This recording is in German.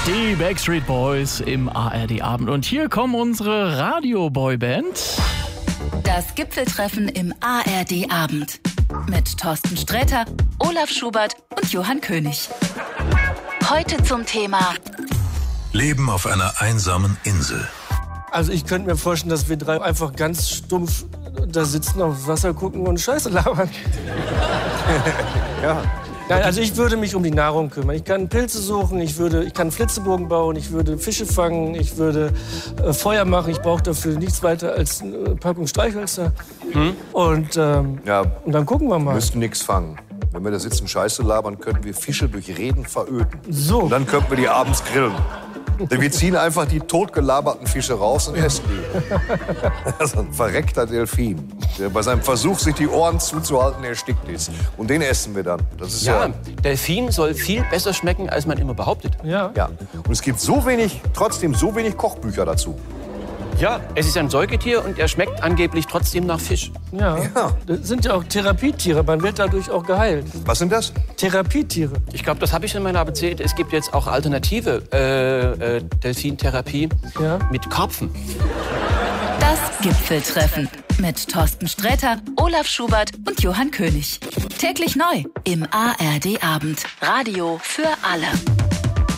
Die Backstreet Boys im ARD-Abend. Und hier kommen unsere Radio-Boyband. Das Gipfeltreffen im ARD-Abend. Mit Thorsten Sträter, Olaf Schubert und Johann König. Heute zum Thema Leben auf einer einsamen Insel. Also ich könnte mir vorstellen, dass wir drei einfach ganz stumpf da sitzen, aufs Wasser gucken und Scheiße labern. Ja. Nein, also ich würde mich um die Nahrung kümmern. Ich kann Pilze suchen, ich kann Flitzebogen bauen, ich würde Fische fangen, ich würde Feuer machen. Ich brauche dafür nichts weiter als eine Packung Streichhölzer. Und dann gucken wir mal. Wir müssten nichts fangen. Wenn wir da sitzen, Scheiße labern, könnten wir Fische durch Reden veröden. So. Und dann könnten wir die abends grillen. Denn wir ziehen einfach die totgelaberten Fische raus und essen die. Das ist ein verreckter Delfin, der bei seinem Versuch, sich die Ohren zuzuhalten, erstickt ist. Und den essen wir dann. Das ist Delfin soll viel besser schmecken, als man immer behauptet. Ja. Und es gibt trotzdem so wenig Kochbücher dazu. Ja, es ist ein Säugetier und er schmeckt angeblich trotzdem nach Fisch. Ja. Das sind ja auch Therapietiere. Man wird dadurch auch geheilt. Was sind das? Therapietiere. Ich glaube, das habe ich in meiner erzählt. Es gibt jetzt auch alternative Delfintherapie mit Karpfen. Das Gipfeltreffen mit Thorsten Sträter, Olaf Schubert und Johann König. Täglich neu im ARD-Abend. Radio für alle.